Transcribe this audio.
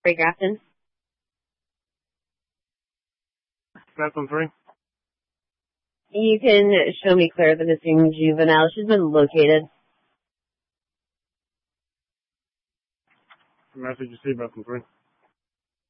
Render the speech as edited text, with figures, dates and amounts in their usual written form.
Ray Grafton. Grafton 3. You can show me Claire, the missing juvenile. She's been located. Message you see, Grafton 3.